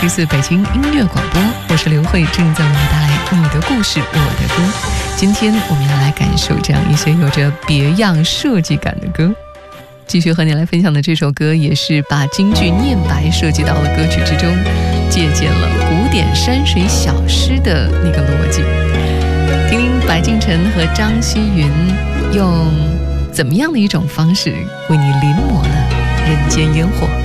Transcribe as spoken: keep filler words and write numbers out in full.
这是北京音乐广播，我是刘慧，正在为你带来你的故事我的歌。今天我们要来感受这样一些有着别样设计感的歌。继续和你来分享的这首歌也是把京剧念白设计到了歌曲之中，借鉴了古典山水小诗的那个逻辑。听听白敬晨和张希云用怎么样的一种方式为你临摹了人间烟火。